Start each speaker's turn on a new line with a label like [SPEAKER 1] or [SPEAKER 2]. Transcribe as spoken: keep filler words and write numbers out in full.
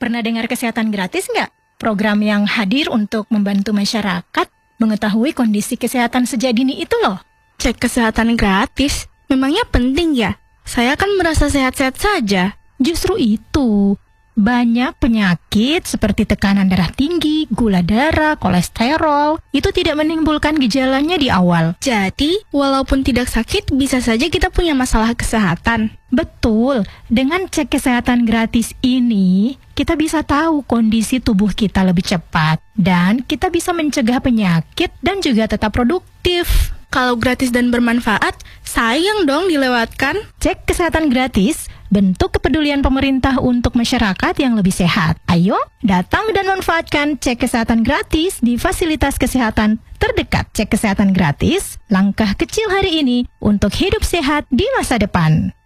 [SPEAKER 1] Pernah dengar kesehatan gratis nggak? Program yang hadir untuk membantu masyarakat mengetahui kondisi kesehatan sejak dini itu loh.
[SPEAKER 2] Cek kesehatan gratis? Memangnya penting ya? Saya kan merasa sehat-sehat saja.
[SPEAKER 1] Justru itu. Banyak penyakit seperti tekanan darah tinggi, gula darah, kolesterol, itu tidak menimbulkan gejalanya di awal.
[SPEAKER 2] Jadi, walaupun tidak sakit, bisa saja kita punya masalah kesehatan.
[SPEAKER 1] Betul, dengan cek kesehatan gratis ini, kita bisa tahu kondisi tubuh kita lebih cepat. Dan kita bisa mencegah penyakit dan juga tetap produktif.
[SPEAKER 2] Kalau gratis dan bermanfaat, sayang dong dilewatkan.
[SPEAKER 1] Cek kesehatan gratis, bentuk kepedulian pemerintah untuk masyarakat yang lebih sehat. Ayo, datang dan manfaatkan cek kesehatan gratis di fasilitas kesehatan terdekat. Cek kesehatan gratis, langkah kecil hari ini untuk hidup sehat di masa depan.